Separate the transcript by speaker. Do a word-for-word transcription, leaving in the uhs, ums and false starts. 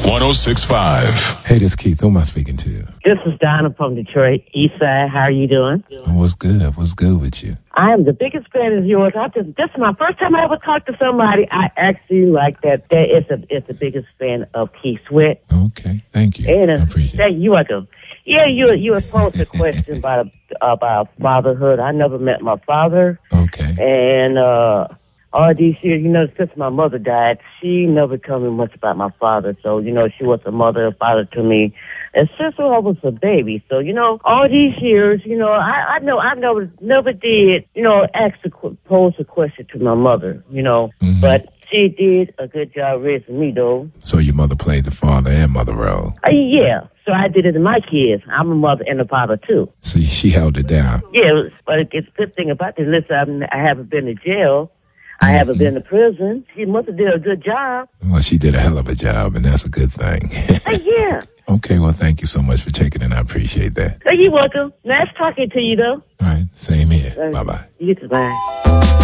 Speaker 1: one oh six point five.
Speaker 2: Hey, this is Keith. Who am I speaking to?
Speaker 3: This is Donna from Detroit, East Side. How are you doing?
Speaker 2: What's good? What's good with you?
Speaker 3: I am the biggest fan of yours. I just this is my first time I ever talked to somebody. I actually like that. That is a is the biggest fan of Keith Sweat.
Speaker 2: Okay, thank you.
Speaker 3: And uh,
Speaker 2: I appreciate
Speaker 3: that
Speaker 2: it.
Speaker 3: you like a yeah. You you were posed a question about about fatherhood. I never met my father.
Speaker 2: Okay.
Speaker 3: And uh, all these years, you know, since my mother died, she never told me much about my father. So you know, she was a mother and father to me. And since I was a baby, so, you know, all these years, you know, I, I know I never, never did, you know, ask a, pose a question to my mother, you know, mm-hmm. But she did a good job raising me, though.
Speaker 2: So your mother played the father and mother role?
Speaker 3: Uh, yeah. So I did it to my kids. I'm a mother and a father, too.
Speaker 2: So she held it down?
Speaker 3: Yeah, but it's a good thing about this. Listen, I haven't been to jail. I
Speaker 2: mm-hmm.
Speaker 3: haven't been to prison. Your mother did a good job.
Speaker 2: Well, she did a hell of a job, and that's a good thing.
Speaker 3: uh, yeah.
Speaker 2: Okay, well, thank you so much for checking in. I appreciate that.
Speaker 3: Oh, you're welcome. Nice talking to you, though.
Speaker 2: All right, same here.
Speaker 3: Uh,
Speaker 2: Bye-bye.
Speaker 3: You too, bye.